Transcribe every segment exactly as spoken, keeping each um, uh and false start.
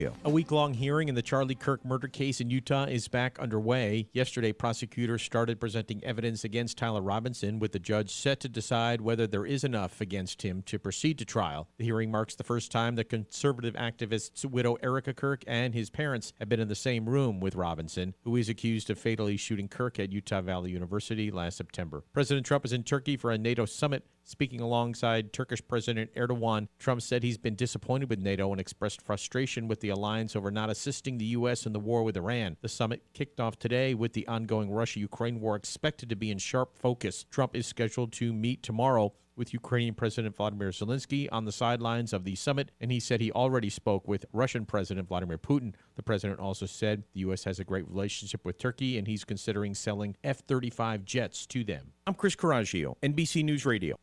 A week-long hearing in the Charlie Kirk murder case in Utah is back underway. Yesterday, prosecutors started presenting evidence against Tyler Robinson, with the judge set to decide whether there is enough against him to proceed to trial. The hearing marks the first time that conservative activist's widow Erica Kirk and his parents have been in the same room with Robinson, who is accused of fatally shooting Kirk at Utah Valley University last September. President Trump is in Turkey for a NATO summit. Speaking alongside Turkish President Erdogan, Trump said he's been disappointed with NATO and expressed frustration with the alliance over not assisting the U S in the war with Iran. The summit kicked off today with the ongoing Russia-Ukraine war expected to be in sharp focus. Trump is scheduled to meet tomorrow with Ukrainian President Vladimir Zelensky on the sidelines of the summit, and he said he already spoke with Russian President Vladimir Putin. The president also said the U S has a great relationship with Turkey, and he's considering selling F thirty-five jets to them. I'm Chris Coraggio, N B C News Radio.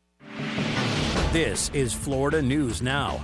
This is Florida News Now.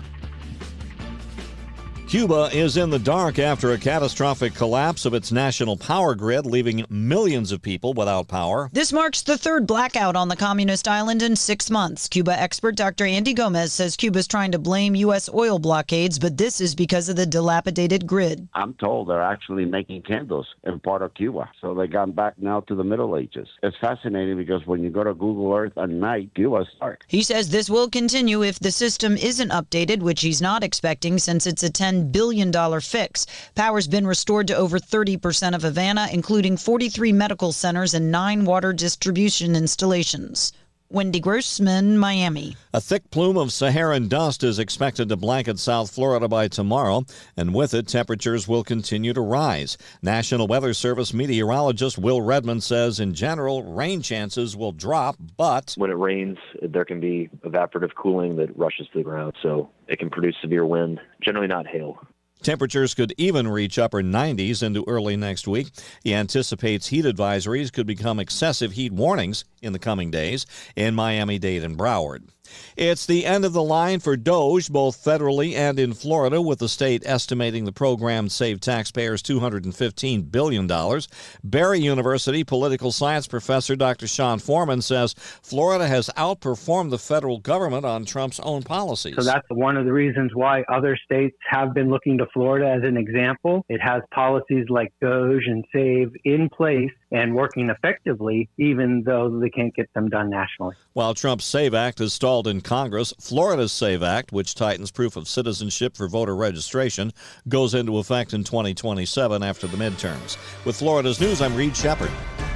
Cuba is in the dark after a catastrophic collapse of its national power grid, leaving millions of people without power. This marks the third blackout on the communist island in six months. Cuba expert Doctor Andy Gomez says Cuba's trying to blame U S oil blockades, but this is because of the dilapidated grid. I'm told they're actually making candles in part of Cuba, so they gone back now to the Middle Ages. It's fascinating because when you go to Google Earth at night, Cuba's dark. He says this will continue if the system isn't updated, which he's not expecting since it's a ten billion dollars fix. Power's been restored to over thirty percent of Havana, including forty-three medical centers and nine water distribution installations. Wendy Grossman, Miami. A thick plume of Saharan dust is expected to blanket South Florida by tomorrow, and with it, temperatures will continue to rise. National Weather Service meteorologist Will Redmond says, in general, rain chances will drop, but when it rains, there can be evaporative cooling that rushes to the ground, so it can produce severe wind, generally not hail. Temperatures could even reach upper nineties into early next week. He anticipates heat advisories could become excessive heat warnings in the coming days in Miami-Dade and Broward. It's the end of the line for DOGE, both federally and in Florida, with the state estimating the program saved taxpayers two hundred fifteen billion dollars. Barry University political science professor Doctor Sean Foreman says Florida has outperformed the federal government on Trump's own policies. So that's one of the reasons why other states have been looking to Florida as an example. It has policies like DOGE and SAVE in place and working effectively, even though they can't get them done nationally. While Trump's SAVE Act has stalled in Congress, Florida's SAVE Act, which tightens proof of citizenship for voter registration, goes into effect in twenty twenty-seven after the midterms. With Florida's News, I'm Reed Shepard.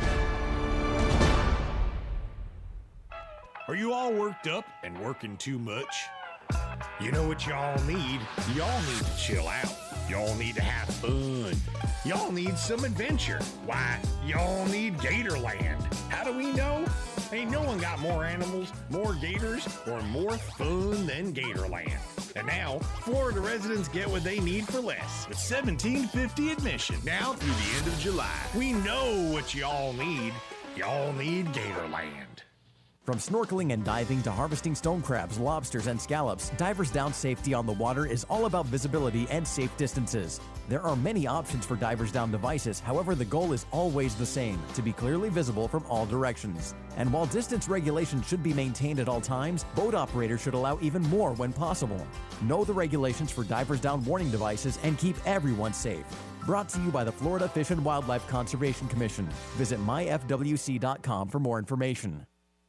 Are you all worked up and working too much? You know what y'all need? Y'all need to chill out. Y'all need to have fun. Y'all need some adventure. Why, y'all need Gatorland. How do we know? Ain't no one got more animals, more gators, or more fun than Gatorland. And now, Florida residents get what they need for less, with seventeen fifty admission now through the end of July. We know what y'all need. Y'all need Gatorland. From snorkeling and diving to harvesting stone crabs, lobsters, and scallops, Divers Down safety on the water is all about visibility and safe distances. There are many options for Divers Down devices, however, the goal is always the same, to be clearly visible from all directions. And while distance regulations should be maintained at all times, boat operators should allow even more when possible. Know the regulations for Divers Down warning devices and keep everyone safe. Brought to you by the Florida Fish and Wildlife Conservation Commission. Visit my f w c dot com for more information.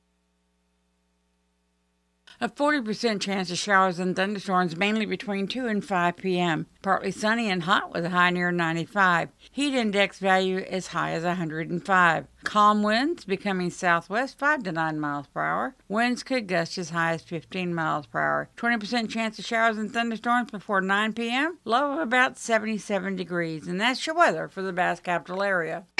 A forty percent chance of showers and thunderstorms mainly between two and five p.m. Partly sunny and hot with a high near ninety-five. Heat index value as high as one hundred five. Calm winds becoming southwest five to nine miles per hour. Winds could gust as high as fifteen miles per hour. twenty percent chance of showers and thunderstorms before nine p.m. Low of about seventy-seven degrees. And that's your weather for the Bass Capital area.